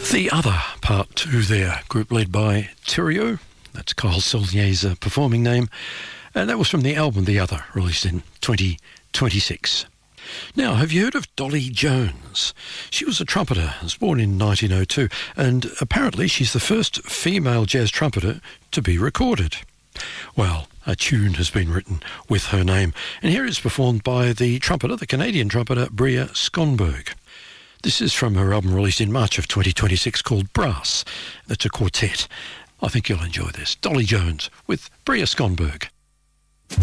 The Other, part two there, group led by Tyrio. That's Kyle Saulnier's performing name. And that was from the album The Other, released in 2026. Now, have you heard of Dolly Jones? She was a trumpeter, was born in 1902, and apparently she's the first female jazz trumpeter to be recorded. Well, a tune has been written with her name, and here it's performed by the Canadian trumpeter, Bria Skonberg. This is from her album released in March of 2026 called Brass. That's a quartet. I think you'll enjoy this. Dolly Jones with Bria Skonberg.